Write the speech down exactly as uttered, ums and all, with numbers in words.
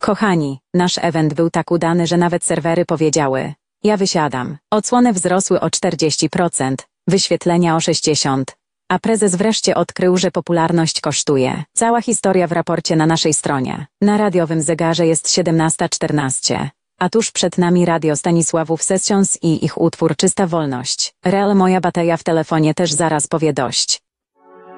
Kochani, nasz event był tak udany, że nawet serwery powiedziały: ja wysiadam. Odsłony wzrosły o czterdzieści procent, wyświetlenia o sześćdziesiąt procent. A prezes wreszcie odkrył, że popularność kosztuje. Cała historia w raporcie na naszej stronie. Na radiowym zegarze jest siedemnasta czternaście. A tuż przed nami radio Stanisławów Sessions i ich utwór Czysta Wolność. Real moja bateria w telefonie też zaraz powie dość.